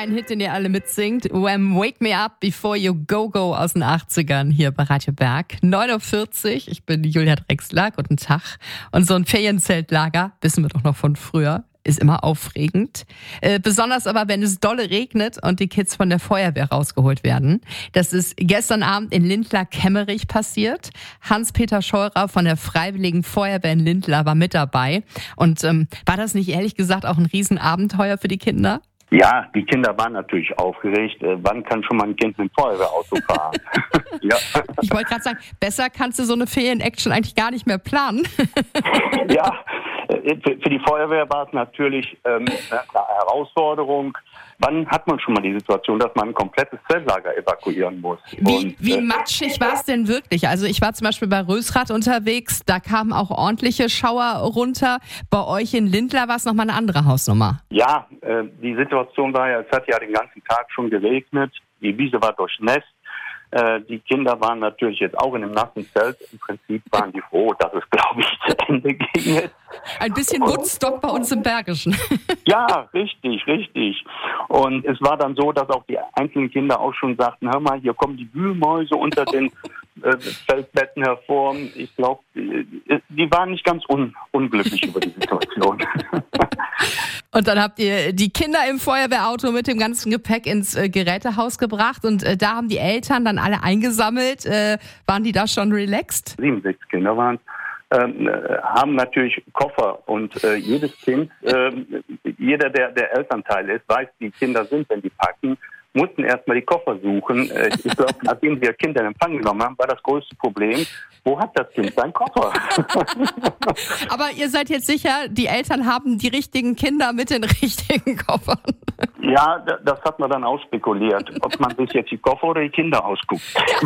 ein Hit, den ihr alle mitsingt. Wake Me Up Before You Go Go aus den 80ern hier bei Radio Berg. 9.40 Uhr, ich bin Julia Drexler, guten Tag. Und so ein Ferienzeltlager, wissen wir doch noch von früher, ist immer aufregend. Besonders aber, wenn es dolle regnet und die Kids von der Feuerwehr rausgeholt werden. Das ist gestern Abend in Lindlar-Kemmerich passiert. Hans-Peter Scheurer von der Freiwilligen Feuerwehr in Lindlar war mit dabei. Und war das nicht ehrlich gesagt auch ein Riesenabenteuer für die Kinder? Ja, die Kinder waren natürlich aufgeregt. Wann kann schon mal ein Kind mit dem Feuerwehrauto fahren? Ja. Ich wollte gerade sagen, besser kannst du so eine Ferien-Action eigentlich gar nicht mehr planen. Ja, für die Feuerwehr war es natürlich eine Herausforderung. Wann hat man schon mal die Situation, dass man ein komplettes Zeltlager evakuieren muss? Wie matschig war es denn wirklich? Also ich war zum Beispiel bei Rösrath unterwegs, da kamen auch ordentliche Schauer runter. Bei euch in Lindlar war es nochmal eine andere Hausnummer. Ja, die Situation war ja, es hat ja den ganzen Tag schon geregnet, die Wiese war durchnässt. Die Kinder waren natürlich jetzt auch in einem nassen Zelt. Im Prinzip waren die froh, dass es, glaube ich, zu Ende ging jetzt. Ein bisschen Woodstock bei uns im Bergischen. Ja, richtig. Und es war dann so, dass auch die einzelnen Kinder auch schon sagten, hör mal, hier kommen die Wühlmäuse unter den Zeltbetten hervor. Ich glaube, die waren nicht ganz unglücklich über die Situation. Und dann habt ihr die Kinder im Feuerwehrauto mit dem ganzen Gepäck ins Gerätehaus gebracht und da haben die Eltern dann alle eingesammelt. Waren die da schon relaxed? 67 Kinder waren haben natürlich Koffer und jedes Kind, jeder, der Elternteil ist, weiß, wie Kinder sind, wenn die packen, mussten erstmal die Koffer suchen. Ich glaube, nachdem wir Kinder in Empfang genommen haben, war das größte Problem, wo hat das Kind seinen Koffer? Aber ihr seid jetzt sicher, die Eltern haben die richtigen Kinder mit den richtigen Koffern? Ja, das hat man dann ausspekuliert, ob man sich jetzt die Koffer oder die Kinder ausguckt.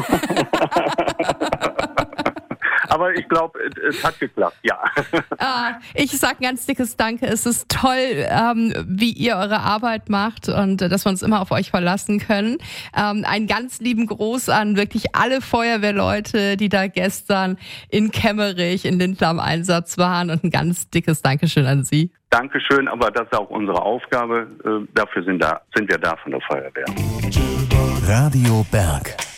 Aber ich glaube, es hat geklappt, ja. Ich sage ein ganz dickes Danke. Es ist toll, wie ihr eure Arbeit macht und dass wir uns immer auf euch verlassen können. Einen ganz lieben Gruß an wirklich alle Feuerwehrleute, die da gestern in Kemmerich, in Lindlar im Einsatz waren und ein ganz dickes Dankeschön an Sie. Dankeschön, aber das ist auch unsere Aufgabe. Dafür sind wir da von der Feuerwehr. Radio Berg.